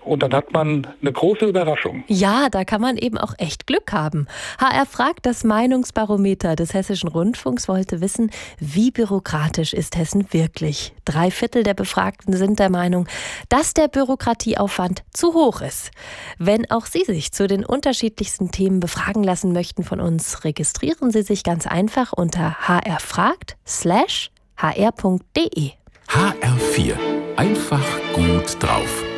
und dann hat man eine große Überraschung. Ja, da kann man eben auch echt Glück haben. HR fragt, das Meinungsbarometer des Hessischen Rundfunks wollte wissen, wie bürokratisch ist Hessen wirklich? 3/4 der Befragten sind der Meinung, dass der Bürokratieaufwand zu hoch ist. Wenn auch Sie sich zu den unterschiedlichsten Themen befragen lassen möchten von uns, registrieren Sie sich ganz einfach unter hrfragt/hr.de. HR4. Einfach gut drauf.